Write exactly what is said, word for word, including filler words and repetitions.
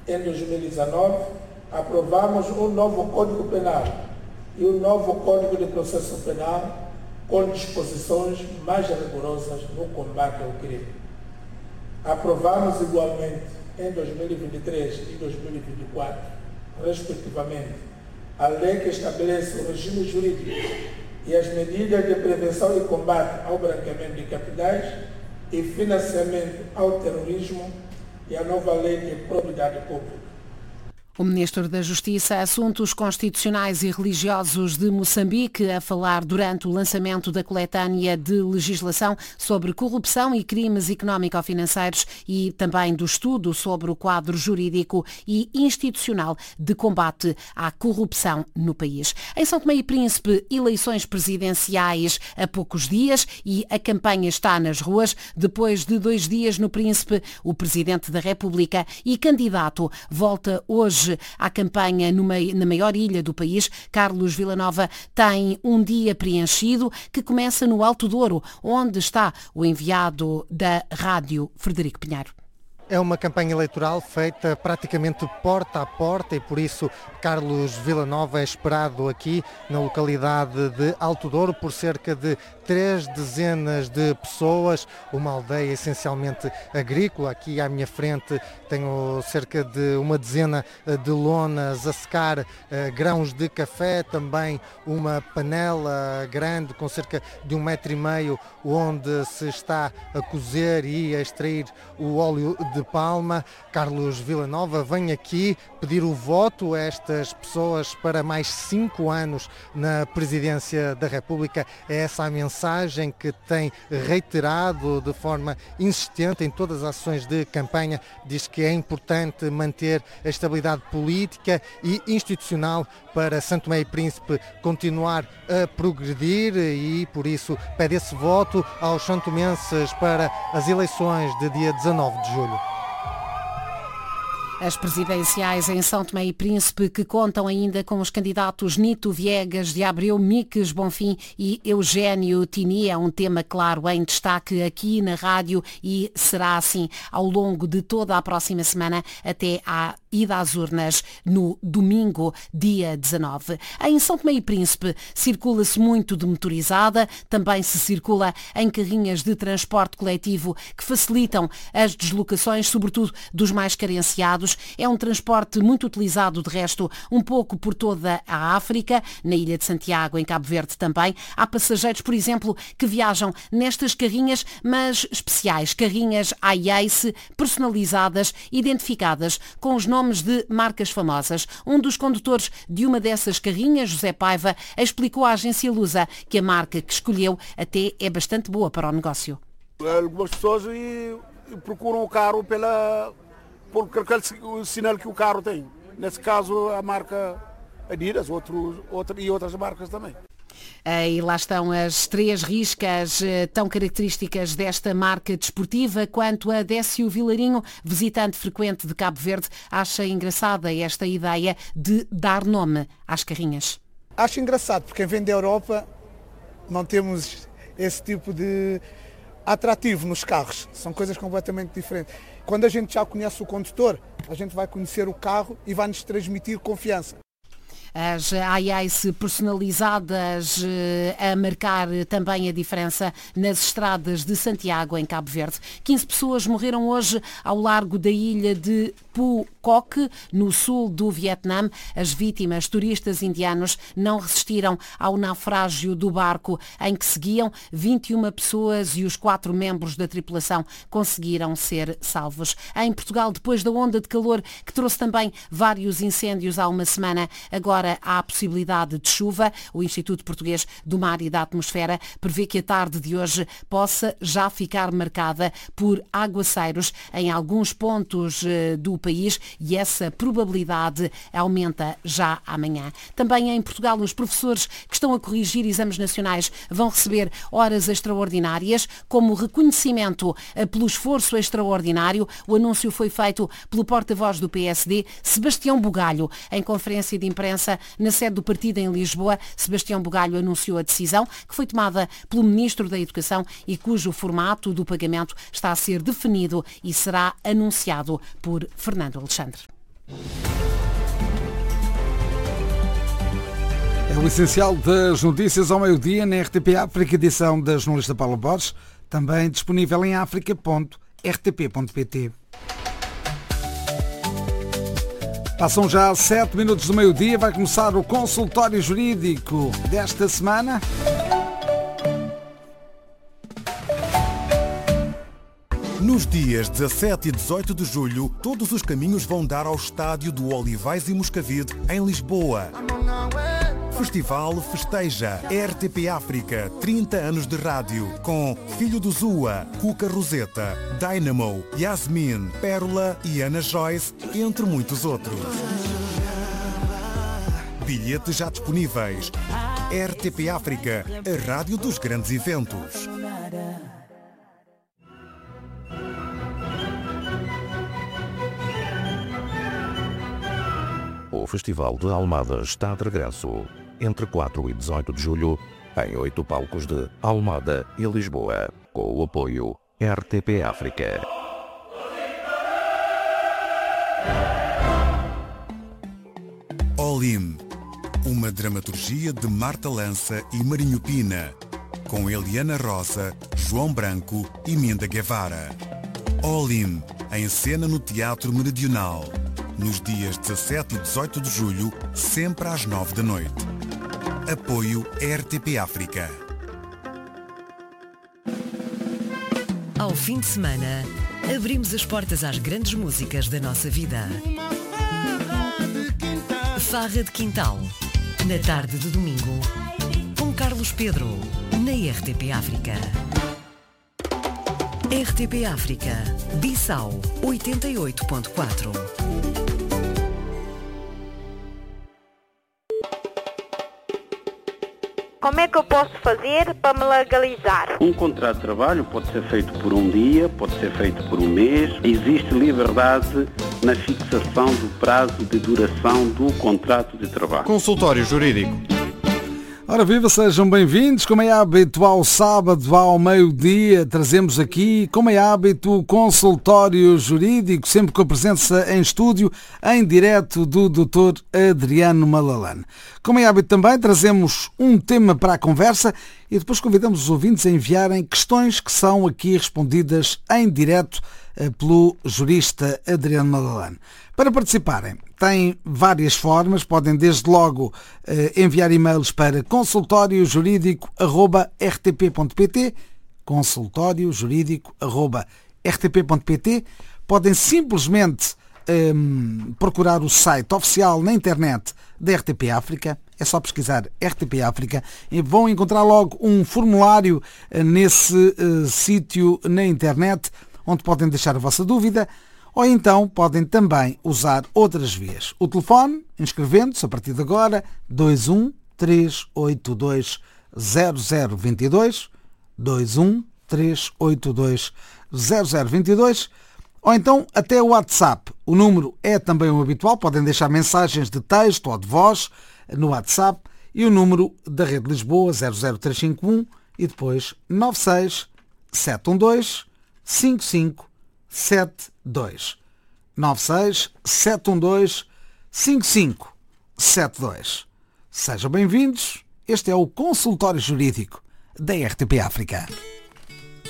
em dois mil e dezanove, aprovamos o novo Código Penal e o novo Código de Processo Penal com disposições mais rigorosas no combate ao crime. Aprovamos igualmente em dois mil e vinte e três e dois mil e vinte e quatro, respectivamente, a lei que estabelece o regime jurídico e as medidas de prevenção e combate ao branqueamento de capitais e financiamento ao terrorismo e a nova lei de probidade pública. O Ministro da Justiça, Assuntos Constitucionais e Religiosos de Moçambique, a falar durante o lançamento da coletânea de legislação sobre corrupção e crimes económico-financeiros e também do estudo sobre o quadro jurídico e institucional de combate à corrupção no país. Em São Tomé e Príncipe, eleições presidenciais a poucos dias e a campanha está nas ruas. Depois de dois dias no Príncipe, o Presidente da República e candidato volta hoje à campanha na maior ilha do país. Carlos Villanova tem um dia preenchido que começa no Alto Douro, onde está o enviado da Rádio Frederico Pinheiro. É uma campanha eleitoral feita praticamente porta a porta e por isso Carlos Villanova é esperado aqui na localidade de Alto Douro por cerca de três dezenas de pessoas, uma aldeia essencialmente agrícola. Aqui à minha frente tenho cerca de uma dezena de lonas a secar uh, grãos de café, também uma panela grande com cerca de um metro e meio onde se está a cozer e a extrair o óleo de palma. Carlos Villanova vem aqui pedir o voto a estas pessoas para mais cinco anos na presidência da República. É essa a mensagem que tem reiterado de forma insistente em todas as ações de campanha. Diz que é importante manter a estabilidade política e institucional para São Tomé e Príncipe continuar a progredir e por isso pede esse voto aos santomenses para as eleições de dia dezanove de julho. As presidenciais em São Tomé e Príncipe, que contam ainda com os candidatos Nito Viegas de Abreu, Miques Bonfim e Eugénio Tini, é um tema claro em destaque aqui na rádio e será assim ao longo de toda a próxima semana até à ida às urnas no domingo, dia dezanove. Em São Tomé e Príncipe circula-se muito de motorizada, também se circula em carrinhas de transporte coletivo que facilitam as deslocações, sobretudo dos mais carenciados. É um transporte muito utilizado, de resto, um pouco por toda a África, na Ilha de Santiago, em Cabo Verde também. Há passageiros, por exemplo, que viajam nestas carrinhas, mas especiais, carrinhas iAce, personalizadas, identificadas com os nomes de marcas famosas. Um dos condutores de uma dessas carrinhas, José Paiva, explicou à agência Lusa que a marca que escolheu até é bastante boa para o negócio. Algumas pessoas procuram o carro pela... por aquele sinal que o carro tem. Nesse caso, a marca Adidas outro, outra, e outras marcas também. E lá estão as três riscas tão características desta marca desportiva. Quanto a Décio Vilarinho, visitante frequente de Cabo Verde, acha engraçada esta ideia de dar nome às carrinhas. Acho engraçado, porque quem vem da Europa não temos esse tipo de atrativo nos carros. São coisas completamente diferentes. Quando a gente já conhece o condutor, a gente vai conhecer o carro e vai nos transmitir confiança. As iAce personalizadas a marcar também a diferença nas estradas de Santiago, em Cabo Verde. quinze pessoas morreram hoje ao largo da ilha de Phuoc, no sul do Vietnã. As vítimas, turistas indianos, não resistiram ao naufrágio do barco em que seguiam. vinte e uma pessoas e os quatro membros da tripulação conseguiram ser salvos. Em Portugal, depois da onda de calor que trouxe também vários incêndios há uma semana, agora há a possibilidade de chuva. O Instituto Português do Mar e da Atmosfera prevê que a tarde de hoje possa já ficar marcada por aguaceiros em alguns pontos do país e essa probabilidade aumenta já amanhã. Também em Portugal, os professores que estão a corrigir exames nacionais vão receber horas extraordinárias como reconhecimento pelo esforço extraordinário. O anúncio foi feito pelo porta-voz do P S D, Sebastião Bugalho, em conferência de imprensa na sede do partido em Lisboa. Sebastião Bugalho anunciou a decisão que foi tomada pelo Ministro da Educação e cujo formato do pagamento está a ser definido e será anunciado por Fernando Alexandre. É o essencial das notícias ao meio-dia na R T P África, edição da jornalista Paula Borges, também disponível em africa ponto r t p ponto p t. Passam já sete minutos do meio-dia, vai começar o consultório jurídico desta semana. Nos dias dezassete e dezoito de julho, todos os caminhos vão dar ao estádio do Olivais e Moscavide, em Lisboa. Festival festeja R T P África, trinta anos de rádio, com Filho do Zua, Cuca Roseta, Dynamo, Yasmin, Pérola e Ana Joyce, entre muitos outros. Bilhetes já disponíveis. R T P África, a rádio dos grandes eventos. O Festival de Almada está de regresso entre quatro e dezoito de julho em oito palcos de Almada e Lisboa, com o apoio R T P África. Olim, uma dramaturgia de Marta Lança e Marinho Pina, com Eliana Rosa, João Branco e Minda Guevara. Olim, em cena no Teatro Meridional, nos dias dezassete e dezoito de julho, sempre às nove da noite. Apoio R T P África. Ao fim de semana, abrimos as portas às grandes músicas da nossa vida. Farra de Quintal, na tarde de domingo, com Carlos Pedro, na R T P África. R T P África, Bissau, oitenta e oito ponto quatro. Como é que eu posso fazer para me legalizar? Um contrato de trabalho pode ser feito por um dia, pode ser feito por um mês. Existe liberdade na fixação do prazo de duração do contrato de trabalho. Consultório Jurídico. Ora viva, sejam bem-vindos. Como é hábito, ao sábado, ao meio-dia, trazemos aqui, como é hábito, o consultório jurídico, sempre com a presença em estúdio, em direto, do doutor Adriano Malalane. Como é hábito também, trazemos um tema para a conversa e depois convidamos os ouvintes a enviarem questões que são aqui respondidas em direto pelo jurista Adriano Malalane. Para participarem, têm várias formas, podem desde logo eh, enviar e-mails para consultório jurídico arroba r t p ponto p t, consultório jurídico arroba r t p ponto p t, podem simplesmente eh, procurar o site oficial na internet da R T P África, é só pesquisar R T P África e vão encontrar logo um formulário eh, nesse eh, sítio na internet, onde podem deixar a vossa dúvida, ou então podem também usar outras vias. O telefone, inscrevendo-se a partir de agora, dois um três oito dois zero zero dois dois, dois um três oito dois zero zero dois dois, ou então até o WhatsApp. O número é também o habitual, podem deixar mensagens de texto ou de voz no WhatsApp, e o número da Rede Lisboa, zero zero três cinco um, e depois nove seis sete um dois cinco cinco sete dois. nove seis sete um dois cinco cinco sete dois. Sejam bem-vindos. Este é o consultório jurídico da R T P África.